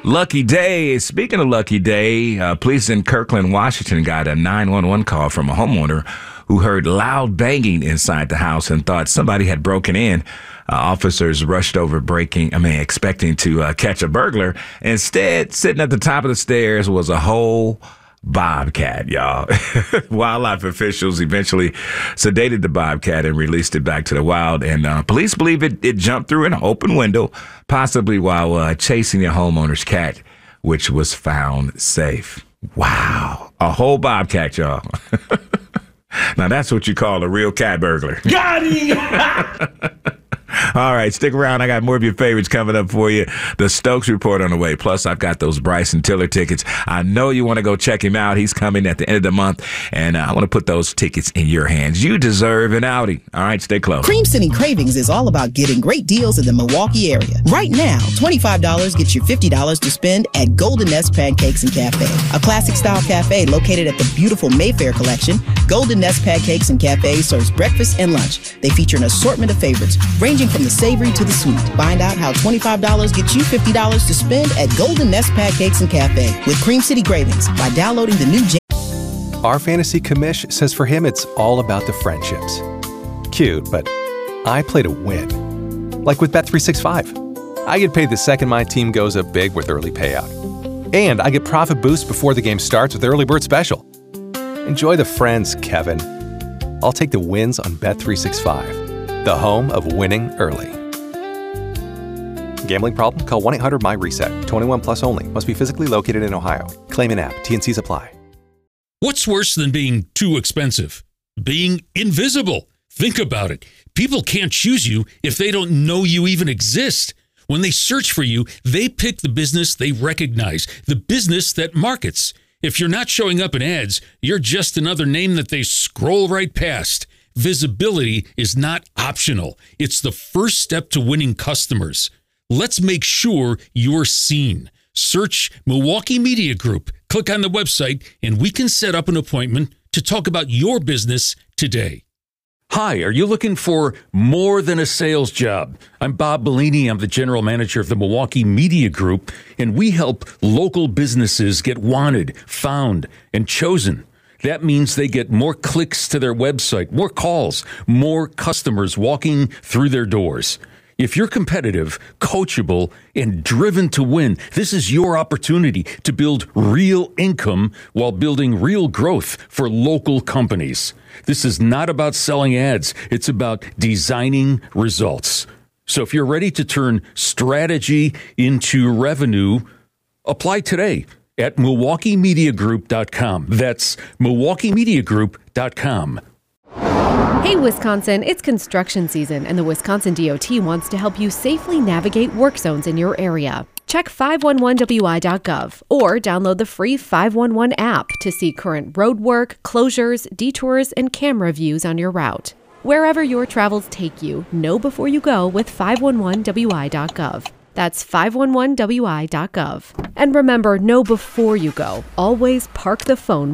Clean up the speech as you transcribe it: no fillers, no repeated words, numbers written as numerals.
Lucky day. Speaking of lucky day, police in Kirkland, Washington got a 911 call from a homeowner who heard loud banging inside the house and thought somebody had broken in. Officers rushed over expecting to catch a burglar. Instead, sitting at the top of the stairs was a whole bobcat, y'all. Wildlife officials eventually sedated the bobcat and released it back to the wild. And police believe it jumped through an open window, possibly while chasing a homeowner's cat, which was found safe. Wow. A whole bobcat, y'all. Now that's what you call a real cat burglar. Got it! All right, stick around. I got more of your favorites coming up for you. The Stokes Report on the way. Plus, I've got those Bryson Tiller tickets. I know you want to go check him out. He's coming at the end of the month, and I want to put those tickets in your hands. You deserve an outing. All right, stay close. Cream City Cravings is all about getting great deals in the Milwaukee area. Right now, $25 gets you $50 to spend at Golden Nest Pancakes and Cafe, a classic-style cafe located at the beautiful Mayfair Collection. Golden Nest Pancakes and Cafe serves breakfast and lunch. They feature an assortment of favorites, ranging from the savory to the sweet. Find out how $25 gets you $50 to spend at Golden Nest Pancakes and Cafe with Cream City Cravings by downloading the new Our fantasy commish says for him it's all about the friendships. Cute, but I play to win. Like with Bet365. I get paid the second my team goes up big with early payout. And I get profit boost before the game starts with Early Bird Special. Enjoy the friends, Kevin. I'll take the wins on Bet365, the home of winning early. Gambling problem? Call 1-800-MY-RESET. 21 plus only. Must be physically located in Ohio. Claim in app. T&Cs apply. What's worse than being too expensive? Being invisible. Think about it. People can't choose you if they don't know you even exist. When they search for you, they pick the business they recognize, the business that markets. If you're not showing up in ads, you're just another name that they scroll right past. Visibility is not optional. It's the first step to winning customers. Let's make sure you're seen. Search Milwaukee Media Group. Click on the website, and we can set up an appointment to talk about your business today. Hi, are you looking for more than a sales job? I'm Bob Bellini. I'm the general manager of the Milwaukee Media Group, and we help local businesses get wanted, found, and chosen. That means they get more clicks to their website, more calls, more customers walking through their doors. If you're competitive, coachable, and driven to win, this is your opportunity to build real income while building real growth for local companies. This is not about selling ads. It's about designing results. So if you're ready to turn strategy into revenue, apply today at MilwaukeeMediaGroup.com. That's MilwaukeeMediaGroup.com. Hey, Wisconsin, it's construction season, and the Wisconsin DOT wants to help you safely navigate work zones in your area. Check 511wi.gov or download the free 511 app to see current road work, closures, detours, and camera views on your route. Wherever your travels take you, know before you go with 511wi.gov. That's 511wi.gov. And remember, know before you go. Always park the phone